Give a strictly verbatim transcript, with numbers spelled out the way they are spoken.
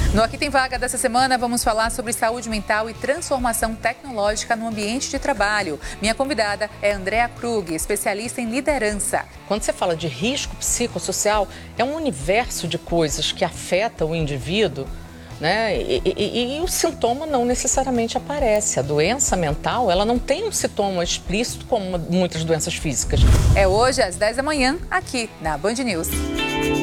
No Aqui Tem Vaga dessa semana, vamos falar sobre saúde mental e transformação tecnológica no ambiente de trabalho. Minha convidada é Andrea Krug, especialista em liderança. Quando você fala de risco psicossocial, é um universo de coisas que afeta o indivíduo, né? E, e, e o sintoma não necessariamente aparece. A doença mental, ela não tem um sintoma explícito como muitas doenças físicas. É hoje às dez da manhã, aqui na Band News.